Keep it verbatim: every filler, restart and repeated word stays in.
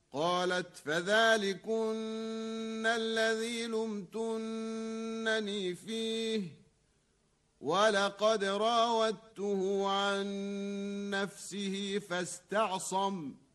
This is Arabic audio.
قالت فذلكن الذي لمتنني فيه ولقد راودته عن نفسه فاستعصم